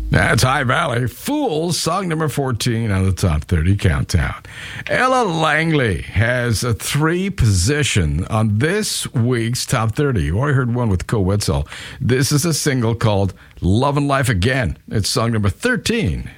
That's High Valley. Fools, song number 14 on the Top 30 Countdown. Ella Langley has a 3 position on this week's Top 30. You already heard one with Co Wetzel. This is a single called Love and Life Again. It's song number 13